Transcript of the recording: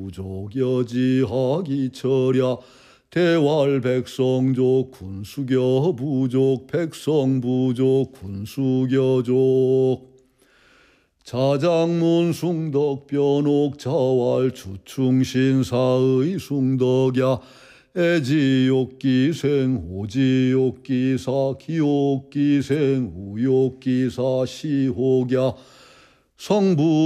부족 여지하기 철야 대활 백성족 군수교 부족 백성 부족 군수교족 자장문 숭덕 변옥 자활 주충신사의 숭덕야 애지욕기생 오지욕기사 기욕기생 우욕기사 시혹야 성부